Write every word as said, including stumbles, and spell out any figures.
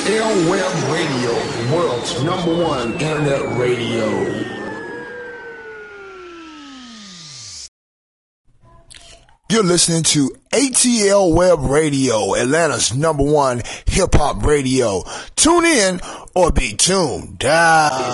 L Web Radio, the world's number one internet radio. You're listening to A T L Web Radio, Atlanta's number one hip-hop radio. Tune in or be tuned. Ah.